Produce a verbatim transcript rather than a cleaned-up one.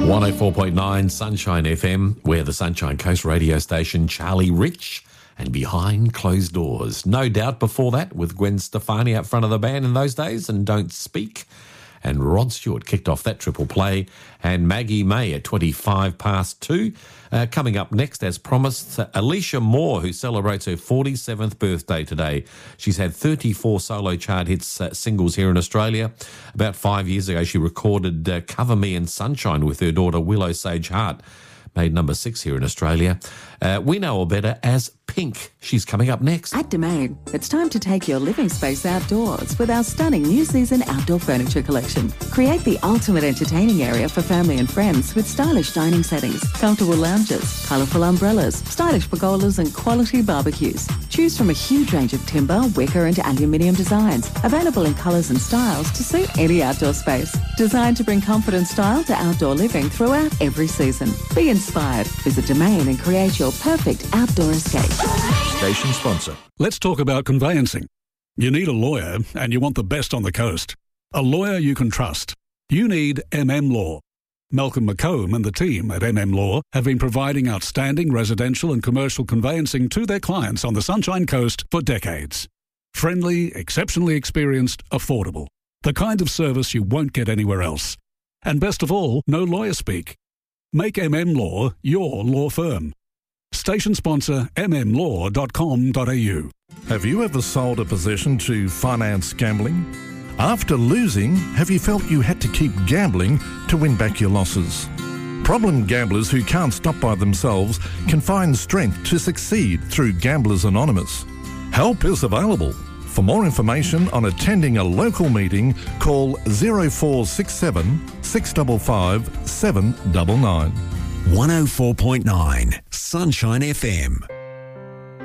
one oh four point nine Sunshine F M. We're the Sunshine Coast radio station, Charlie Rich, and Behind Closed Doors. No doubt before that, with Gwen Stefani out front of the band in those days, and Don't Speak. And Rod Stewart kicked off that triple play. And Maggie May at twenty-five past two. Uh, coming up next, as promised, uh, Alicia Moore, who celebrates her forty-seventh birthday today. She's had thirty-four solo chart hits uh, singles here in Australia. About five years ago, she recorded uh, Cover Me in Sunshine with her daughter Willow Sage Hart. Made number six here in Australia. Uh, we know her better as Pink. She's coming up next. At Domain, it's time to take your living space outdoors with our stunning new season outdoor furniture collection. Create the ultimate entertaining area for family and friends with stylish dining settings, comfortable lounges, colourful umbrellas, stylish pergolas and quality barbecues. Choose from a huge range of timber, wicker and aluminium designs, available in colours and styles to suit any outdoor space. Designed to bring comfort and style to outdoor living throughout every season. Be inspired. Visit Domain and create your perfect outdoor escape. Station sponsor. Let's talk about conveyancing. You need a lawyer and you want the best on the coast. A lawyer you can trust. You need M M Law. Malcolm McComb and the team at M M Law have been providing outstanding residential and commercial conveyancing to their clients on the Sunshine Coast for decades. Friendly, exceptionally experienced, affordable. The kind of service you won't get anywhere else. And best of all, no lawyer speak. Make M M Law your law firm. Station sponsor m m law dot com dot a u. Have you ever sold a possession to finance gambling? After losing, have you felt you had to keep gambling to win back your losses? Problem gamblers who can't stop by themselves can find strength to succeed through Gamblers Anonymous. Help is available. For more information on attending a local meeting, call zero four six seven, six five five, seven nine nine. one oh four point nine Sunshine F M.